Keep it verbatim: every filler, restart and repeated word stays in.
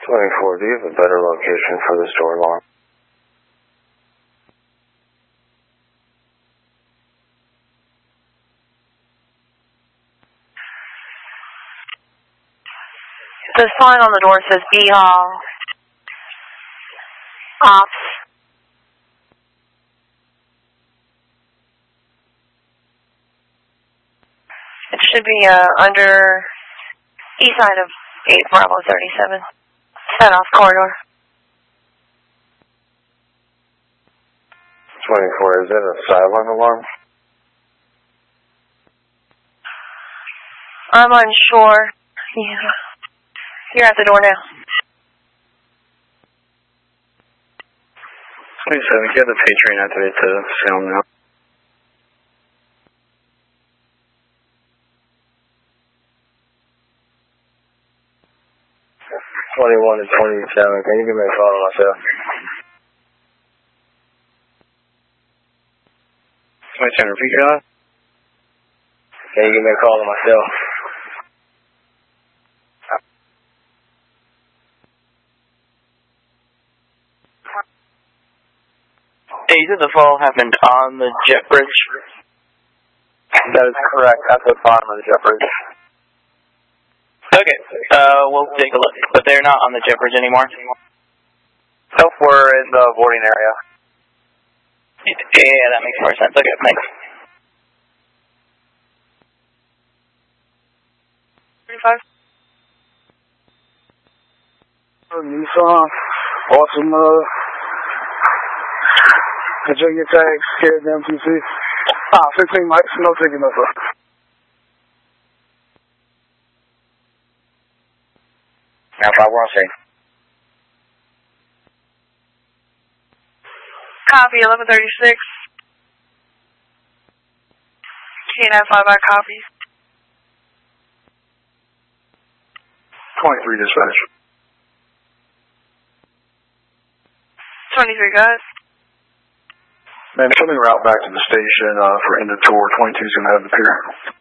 twenty-four, do you have a better location for this door alarm? The sign on the door says B Hall Ops. It should be uh, under east side of eight Bravo thirty-seven, set off corridor. twenty-four, is it a silent alarm? I'm unsure. Yeah. You're at the door now. twenty-seven, get the Patreon activated to sound now. twenty-one to twenty-seven, can you give me a call on myself? twenty-seven, repeat your line. Can you give me a call on myself? Hey, you said the fall happened on the jet bridge? That is correct, at the bottom of the jet bridge. Okay, uh, we'll take a look. But they're not on the jet bridge anymore? Nope, we're in the boarding area. Yeah, that makes more sense. Okay, thanks. thirty-five. Nissan, awesome, uh, Virginia tags, scared M T C. Ah, fifteen mics, no ticket, no sir. Now, five one six. Copy, eleven thirty-six. Can't have five by copies. twenty-three dispatch. twenty-three guys. Man, something route back to the station uh, for end of tour. twenty-two's going to have the pier.